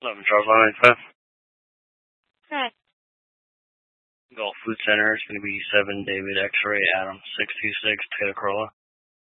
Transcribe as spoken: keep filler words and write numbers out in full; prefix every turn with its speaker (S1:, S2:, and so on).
S1: eleven Charles Line five.
S2: Hi.
S1: Gulf Food Center is going to be seven David X-Ray Adam six two six Toyota Corolla.